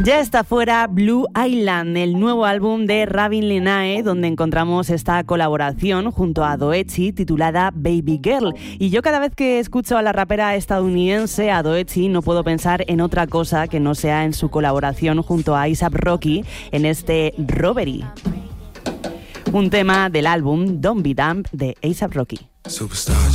Ya está fuera Blue Island, el nuevo álbum de Ravin Lenae, donde encontramos esta colaboración junto a Doechii titulada Baby Girl. Y yo cada vez que escucho a la rapera estadounidense, a Doechii, no puedo pensar en otra cosa que no sea en su colaboración junto a A$AP Rocky en este Robbery, un tema del álbum Don't Be Dumb de A$AP Rocky. Superstar.